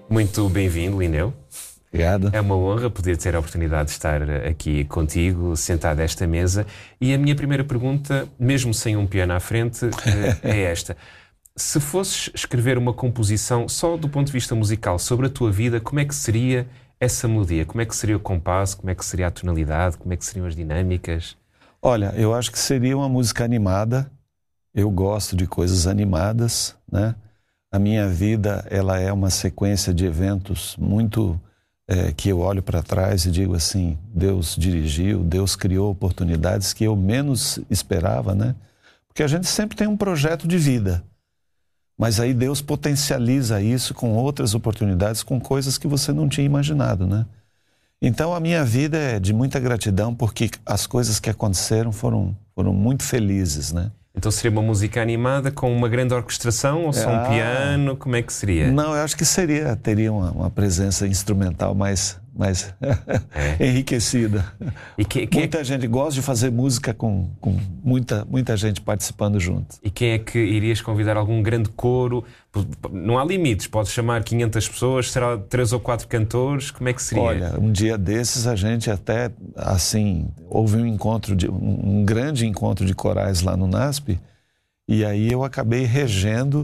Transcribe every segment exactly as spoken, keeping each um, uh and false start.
Muito bem-vindo, Linneu. Obrigado. É uma honra poder ter a oportunidade de estar aqui contigo, sentado a esta mesa. E a minha primeira pergunta, mesmo sem um piano à frente, é esta. Se fosses escrever uma composição só do ponto de vista musical sobre a tua vida, como é que seria essa melodia? Como é que seria o compasso? Como é que seria a tonalidade? Como é que seriam as dinâmicas? Olha, eu acho que seria uma música animada. Eu gosto de coisas animadas, né? A minha vida, ela é uma sequência de eventos muito... É, que eu olho para trás e digo assim, Deus dirigiu, Deus criou oportunidades que eu menos esperava, né? Porque a gente sempre tem um projeto de vida, mas aí Deus potencializa isso com outras oportunidades, com coisas que você não tinha imaginado, né? Então a minha vida é de muita gratidão, porque as coisas que aconteceram foram, foram muito felizes, né? Então seria uma música animada com uma grande orquestração ou só um ah, piano? Como é que seria? Não, eu acho que seria, teria uma, uma presença instrumental mais, mais é. enriquecida. E que, que muita é... gente gosta de fazer música com, com muita, muita gente participando junto. E quem é que irias convidar? Algum grande coro? Não há limites, podes chamar quinhentas pessoas, será três ou quatro cantores? Como é que seria? Olha, um dia desses a gente até, assim, houve um encontro, de, um, um grande encontro de corais lá no NASP, e aí eu acabei regendo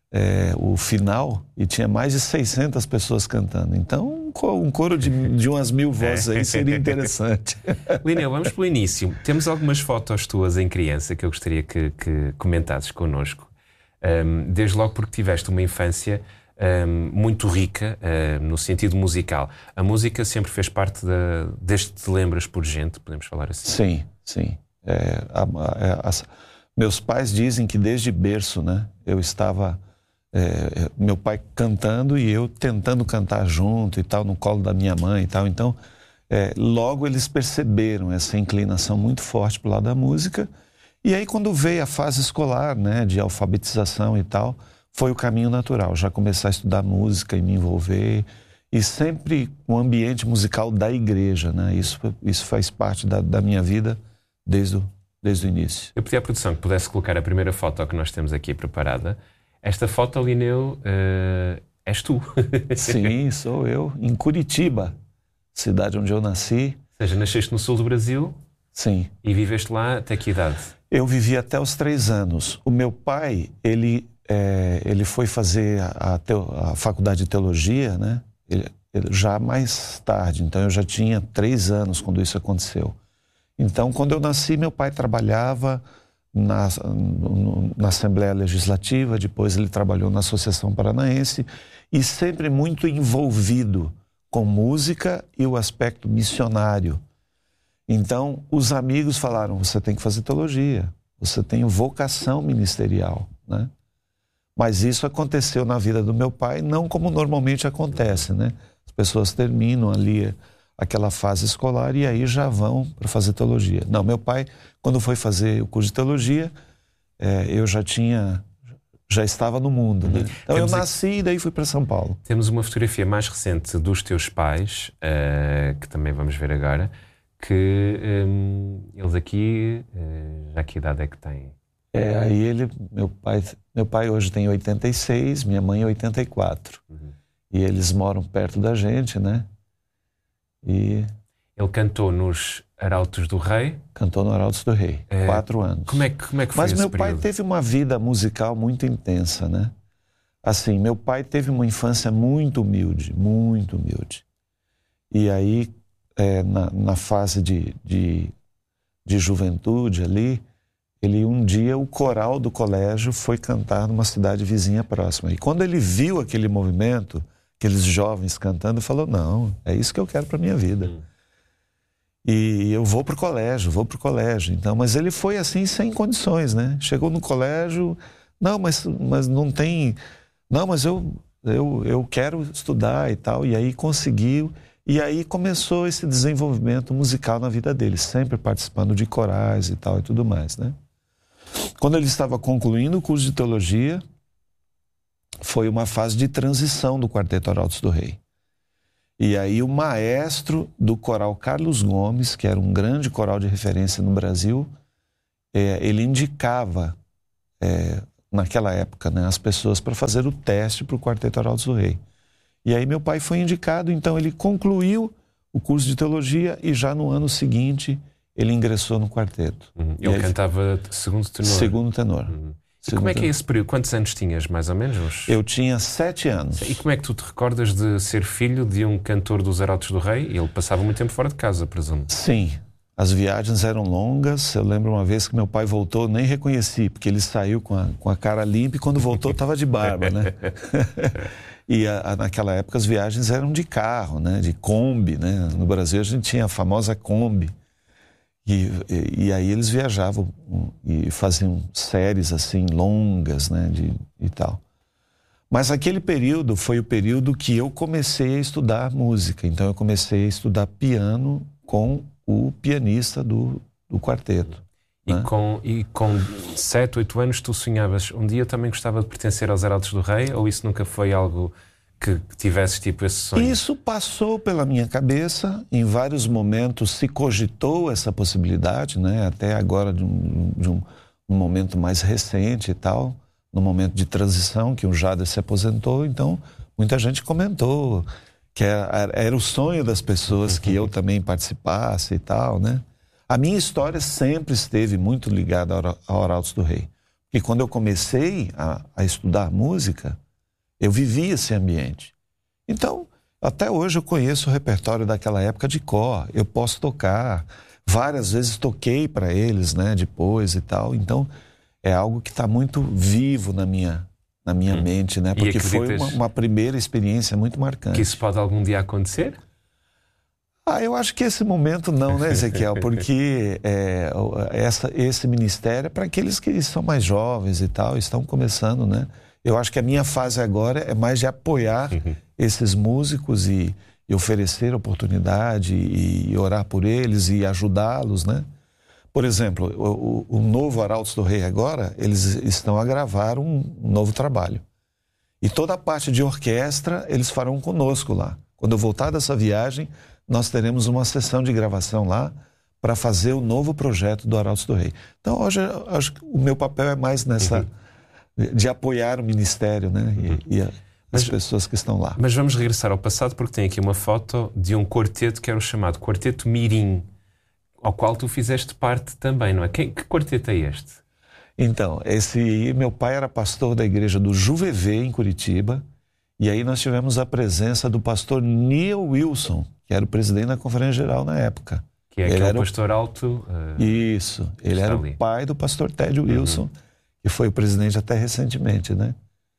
é, o final e tinha mais de seiscentas pessoas cantando. Então, um coro de, de umas mil vozes aí seria interessante. Linneu, vamos pelo início. Temos algumas fotos tuas em criança que eu gostaria que, que comentasses connosco. Um, desde logo porque tiveste uma infância um, muito rica um, no sentido musical. A música sempre fez parte da, desde que te lembras por gente, podemos falar assim? Sim, sim. É, a, a, a, meus pais dizem que desde berço, né, eu estava... É, meu pai cantando e eu tentando cantar junto e tal, no colo da minha mãe e tal. Então, é, logo eles perceberam essa inclinação muito forte para o lado da música. E aí, quando veio a fase escolar, né, de alfabetização e tal, foi o caminho natural. Já começar a estudar música e me envolver. E sempre o ambiente musical da igreja, né? Isso, isso faz parte da, da minha vida desde o, desde o início. Eu pedi à produção que pudesse colocar a primeira foto que nós temos aqui preparada. Esta foto, Linneu, uh, és tu. Sim, sou eu, em Curitiba, cidade onde eu nasci. Ou seja, nasceste no sul do Brasil? Sim. E viveste lá até que idade? Eu vivi até os três anos. O meu pai, ele, é, ele foi fazer a, a, teo, a faculdade de teologia, né? Ele, ele, já mais tarde, então eu já tinha três anos quando isso aconteceu. Então, quando eu nasci, meu pai trabalhava na, no, na Assembleia Legislativa, depois ele trabalhou na Associação Paranaense e sempre muito envolvido com música e o aspecto missionário. Então, os amigos falaram, você tem que fazer teologia, você tem vocação ministerial, né? Mas isso aconteceu na vida do meu pai, não como normalmente acontece, né? As pessoas terminam ali aquela fase escolar e aí já vão para fazer teologia. Não, meu pai, quando foi fazer o curso de teologia, é, eu já tinha, já estava no mundo, né? Então Temos eu nasci aqui... e daí fui para São Paulo. Temos uma fotografia mais recente dos teus pais, uh, que também vamos ver agora, que um, eles aqui, uh, já que idade é que têm? É, aí ele, meu pai, meu pai hoje tem oitenta e seis, minha mãe oitenta e quatro. Uhum. E eles moram perto da gente, né? E... Ele cantou nos Arautos do Rei? Cantou no Arautos do Rei, é... quatro anos. Como é que, como é que foi Mas esse meu período? pai teve uma vida musical muito intensa, né? Assim, meu pai teve uma infância muito humilde, muito humilde. E aí... É, na, na fase de, de, de juventude ali, ele um dia, o coral do colégio foi cantar numa cidade vizinha próxima. E quando ele viu aquele movimento, aqueles jovens cantando, ele falou, não, é isso que eu quero para minha vida. Hum. E eu vou pro colégio, vou pro colégio. Então, mas ele foi assim, sem condições, né? Chegou no colégio, não, mas, mas não tem... Não, mas eu, eu, eu quero estudar e tal. E aí conseguiu... E aí começou esse desenvolvimento musical na vida dele, sempre participando de corais e tal e tudo mais, né? Quando ele estava concluindo o curso de teologia, foi uma fase de transição do Quarteto Arautos do Rei. E aí o maestro do coral Carlos Gomes, que era um grande coral de referência no Brasil, é, ele indicava, é, naquela época, né, as pessoas para fazer o teste para o Quarteto Arautos do Rei. E aí meu pai foi indicado, então ele concluiu o curso de teologia e já no ano seguinte ele ingressou no quarteto. Uhum. Ele aí, cantava segundo tenor? Segundo tenor. Uhum. E segundo como é que é tenor. esse período? Quantos anos tinhas, mais ou menos? Eu tinha sete anos. E como é que tu te recordas de ser filho de um cantor dos Arautos do Rei? Ele passava muito tempo fora de casa, presumo. Sim. As viagens eram longas. Eu lembro uma vez que meu pai voltou, nem reconheci, porque ele saiu com a, com a cara limpa e quando voltou estava de barba, né? E a, a, naquela época as viagens eram de carro, né? De Kombi, né? No Brasil a gente tinha a famosa Kombi. E, e, e aí eles viajavam e faziam séries assim longas, né? De, e tal. Mas aquele período foi o período que eu comecei a estudar música. Então eu comecei a estudar piano com o pianista do, do quarteto. E, né? com, e com sete, oito anos tu sonhavas, um dia eu também gostava de pertencer aos Arautos do Rei, ou isso nunca foi algo que, que tivesses tipo esse sonho? Isso passou pela minha cabeça, em vários momentos se cogitou essa possibilidade, né? Até agora de, um, de um, um momento mais recente e tal, no momento de transição que o Jader se aposentou, então muita gente comentou que era, era o sonho das pessoas que eu também participasse e tal, né? A minha história sempre esteve muito ligada ao Arautos do Rei. Porque quando eu comecei a, a estudar música, eu vivia esse ambiente. Então, até hoje eu conheço o repertório daquela época de cor. Eu posso tocar. Várias vezes toquei para eles, né, depois e tal. Então, é algo que está muito vivo na minha, na minha hum. mente, né? Porque foi uma, uma primeira experiência muito marcante. Que isso pode algum dia acontecer? Ah, eu acho que esse momento não, né, Ezequiel? Porque é, essa, esse ministério é para aqueles que são mais jovens e tal, estão começando, né? Eu acho que a minha fase agora é mais de apoiar uhum. esses músicos e, e oferecer oportunidade e, e orar por eles e ajudá-los, né? Por exemplo, o, o novo Arautos do Rei agora, eles estão a gravar um, um novo trabalho. E toda a parte de orquestra eles farão conosco lá. Quando eu voltar dessa viagem, nós teremos uma sessão de gravação lá para fazer o novo projeto do Arautos do Rei. Então, hoje, acho que o meu papel é mais nessa... Uhum. de apoiar o ministério, né? E, uhum. e a, as mas, pessoas que estão lá. Mas vamos regressar ao passado, porque tem aqui uma foto de um quarteto que era o chamado Quarteto Mirim, ao qual tu fizeste parte também, não é? Que, que quarteto é este? Então, esse meu pai era pastor da igreja do Juvevê, em Curitiba, e aí nós tivemos a presença do pastor Neil Wilson, que era o presidente da Conferência Geral na época. Que é ele aquele pastor o... alto... Uh, Isso, ele era ali. O pai do pastor Ted Wilson, uhum. que foi o presidente até recentemente, né?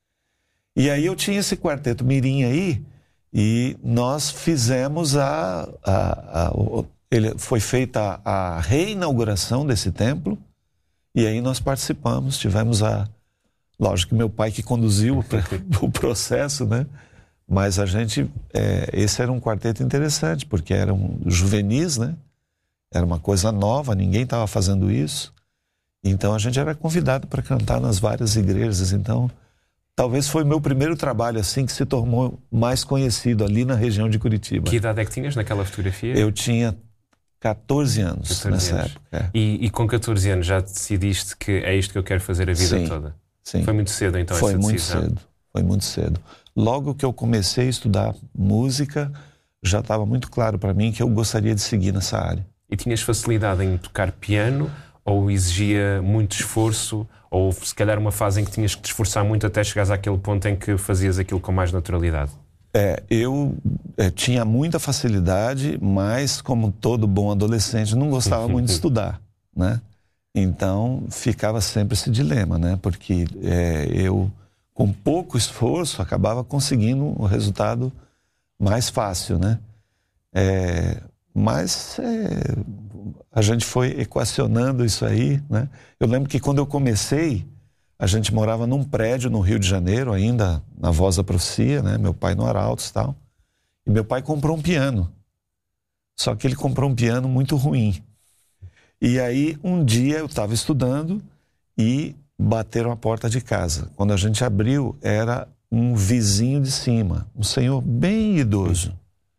E aí eu tinha esse quarteto mirim aí, e nós fizemos a... a, a o, ele, foi feita a, a reinauguração desse templo, e aí nós participamos, tivemos a... Lógico que meu pai que conduziu o processo, né? Mas a gente... É, esse era um quarteto interessante, porque eram juvenis, né? Era uma coisa nova, ninguém estava fazendo isso. Então, a gente era convidado para cantar nas várias igrejas. Então, talvez foi o meu primeiro trabalho, assim, que se tornou mais conhecido ali na região de Curitiba. Que idade é que tinhas naquela fotografia? Eu tinha catorze anos catorze nessa anos. época. É. E, e com catorze anos já decidiste que é isto que eu quero fazer a vida sim, toda? Sim. Foi muito cedo, então, foi essa muito decisão? cedo. Foi muito cedo. Logo que eu comecei a estudar música, já estava muito claro para mim que eu gostaria de seguir nessa área. E tinhas facilidade em tocar piano? Ou exigia muito esforço, ou se calhar uma fase em que tinhas que te esforçar muito até chegares àquele ponto em que fazias aquilo com mais naturalidade? É, eu é, tinha muita facilidade, mas como todo bom adolescente, não gostava muito de estudar, né? Então, ficava sempre esse dilema, né? Porque é, eu, com pouco esforço, acabava conseguindo o resultado mais fácil, né? É, mas... É, a gente foi equacionando isso aí, né? Eu lembro que quando eu comecei, a gente morava num prédio no Rio de Janeiro, ainda na Voz da Profecia, né? Meu pai no Arautos e tal. E meu pai comprou um piano. Só que ele comprou um piano muito ruim. E aí, um dia eu estava estudando e bateram a porta de casa. Quando a gente abriu, era um vizinho de cima, um senhor bem idoso.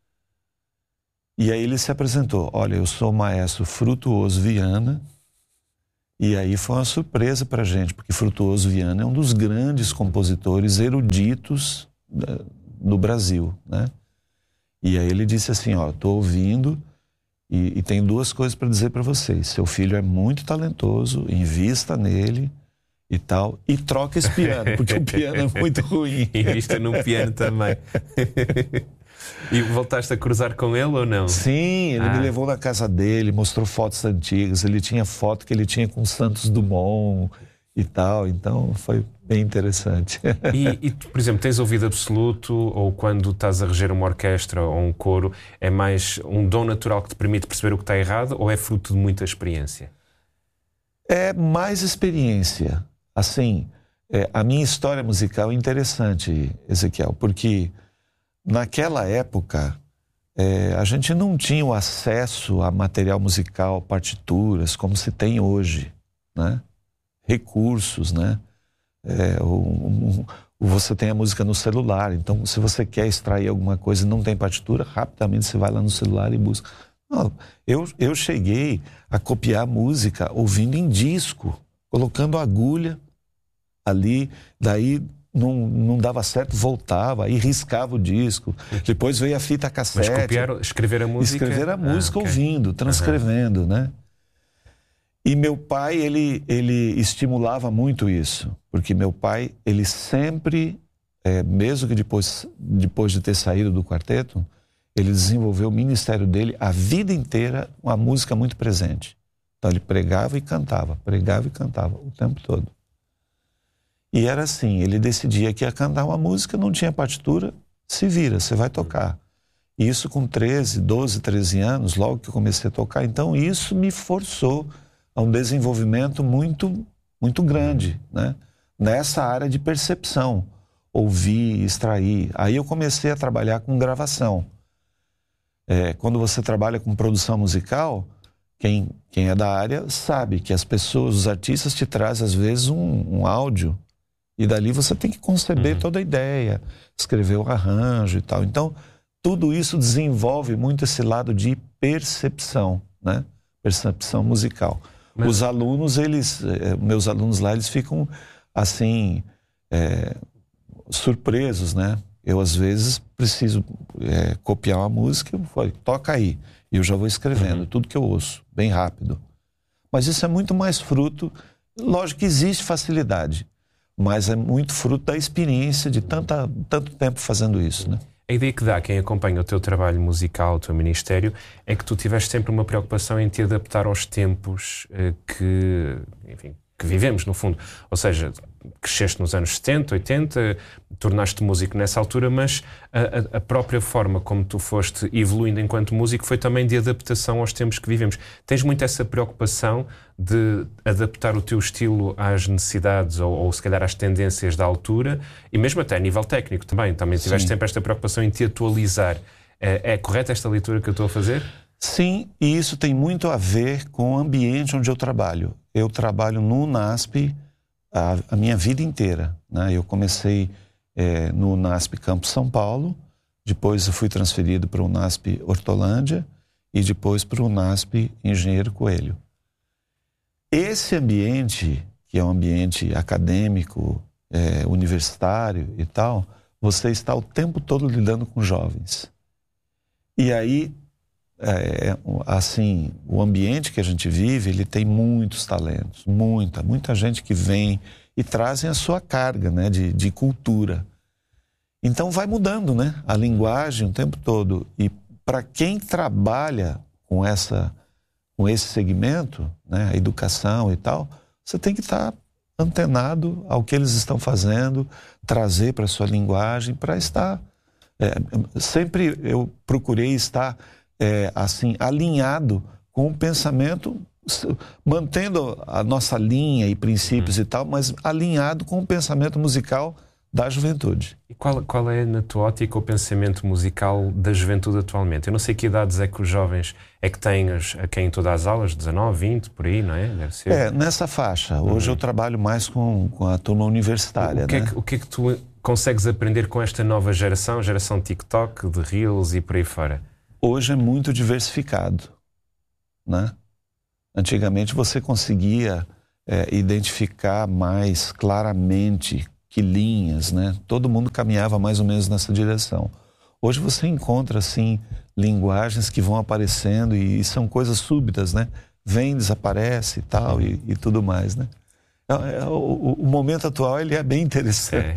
E aí ele se apresentou, olha, eu sou o maestro Frutuoso Viana, e aí foi uma surpresa para a gente, porque Frutuoso Viana é um dos grandes compositores eruditos da, no Brasil, né? E aí ele disse assim, ó, estou ouvindo e, e tem duas coisas para dizer para vocês. Seu filho é muito talentoso, invista nele e tal, e troca esse piano, porque o piano é muito ruim. Invista num piano também. E voltaste a cruzar com ele ou não? Sim, ele ah. me levou na casa dele, mostrou fotos antigas, ele tinha foto que ele tinha com Santos Dumont e tal, então foi bem interessante. E, e tu, por exemplo, tens ouvido absoluto, ou quando estás a reger uma orquestra ou um coro, é mais um dom natural que te permite perceber o que está errado, ou é fruto de muita experiência? É mais experiência. Assim, é, a minha história musical é interessante, Ezequiel, porque naquela época é, a gente não tinha o acesso a material musical, partituras, como se tem hoje, né? Recursos, né? É, um, um, você tem a música no celular, então se você quer extrair alguma coisa e não tem partitura, rapidamente você vai lá no celular e busca. Não, eu, eu cheguei a copiar música ouvindo em disco, colocando agulha ali, daí não, não dava certo, voltava, aí riscava o disco, depois veio a fita cassete. Mas copiar, escrever a música? Escrever a música ah, okay. ouvindo, transcrevendo, uhum. né? E meu pai, ele, ele estimulava muito isso, porque meu pai, ele sempre, é, mesmo que depois, depois de ter saído do quarteto, ele desenvolveu o ministério dele a vida inteira, uma música muito presente. Então ele pregava e cantava, pregava e cantava o tempo todo. E era assim, ele decidia que ia cantar uma música, não tinha partitura, se vira, você vai tocar. E isso com treze, doze, treze anos, logo que eu comecei a tocar, então isso me forçou a um desenvolvimento muito, muito grande, né? Nessa área de percepção, ouvir, extrair. Aí eu comecei a trabalhar com gravação. É, quando você trabalha com produção musical, quem, quem é da área sabe que as pessoas, os artistas te trazem às vezes um, um áudio e dali você tem que conceber uhum. toda a ideia, escrever o arranjo e tal. Então, tudo isso desenvolve muito esse lado de percepção, né? Percepção musical. Mas... Os alunos, eles, meus alunos lá, eles ficam assim, é, surpresos, né? Eu, às vezes, preciso é, copiar uma música, eu falo, toca aí. E eu já vou escrevendo, uhum. tudo que eu ouço, bem rápido. Mas isso é muito mais fruto, lógico que existe facilidade, mas é muito fruto da experiência de tanta, tanto tempo fazendo isso, né? A ideia que dá quem acompanha o teu trabalho musical, o teu ministério, é que tu tiveste sempre uma preocupação em te adaptar aos tempos eh, que, enfim, que vivemos, no fundo. Ou seja, cresceste nos anos setenta, oitenta, tornaste músico nessa altura, mas a, a própria forma como tu foste evoluindo enquanto músico foi também de adaptação aos tempos que vivemos. Tens muito essa preocupação de adaptar o teu estilo às necessidades ou, ou se calhar às tendências da altura, e mesmo até a nível técnico também. Também tiveste Sim. sempre esta preocupação em te atualizar. É, é correta esta leitura que eu estou a fazer? Sim, e isso tem muito a ver com o ambiente onde eu trabalho. Eu trabalho no UNASP a, a minha vida inteira, né? Eu comecei é, no UNASP Campus São Paulo, depois eu fui transferido para o UNASP Hortolândia e depois para o UNASP Engenheiro Coelho. Esse ambiente, que é um ambiente acadêmico, é, universitário e tal, você está o tempo todo lidando com jovens. E aí, é, assim, o ambiente que a gente vive, ele tem muitos talentos, muita, muita gente que vem e trazem a sua carga, né, de, de cultura. Então vai mudando, né, a linguagem o tempo todo. E para quem trabalha com essa, com esse segmento, né, a educação e tal, você tem que estar antenado ao que eles estão fazendo, trazer para a sua linguagem, para estar... É, sempre eu procurei estar é, assim, alinhado com o pensamento, mantendo a nossa linha e princípios uhum. e tal, mas alinhado com o pensamento musical da juventude. E qual, qual é, na tua ótica, o pensamento musical da juventude atualmente? Eu não sei que idades é que os jovens é que têm as, a quem todas as aulas, dezanove, vinte, por aí, não é? Deve ser. É, nessa faixa. Hoje uhum. eu trabalho mais com, com a turma universitária. O que, né? é que, o que é que tu consegues aprender com esta nova geração, geração TikTok, de Reels e por aí fora? Hoje é muito diversificado, né? Antigamente você conseguia é, identificar mais claramente que linhas, né? Todo mundo caminhava mais ou menos nessa direção. Hoje você encontra, assim, linguagens que vão aparecendo e, e são coisas súbitas, né? Vem, desaparece e tal, e, e tudo mais, né? O, o, o momento atual, ele é bem interessante.